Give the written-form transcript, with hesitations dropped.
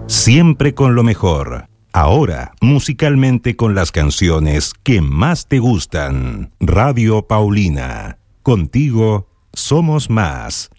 Siempre con lo mejor. Ahora, musicalmente con las canciones que más te gustan. Radio Paulina. Contigo somos más.